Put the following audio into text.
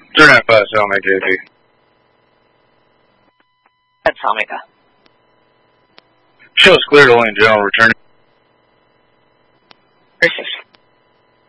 395, Omega JP. That's Omega. Show is clear to land general returning. 36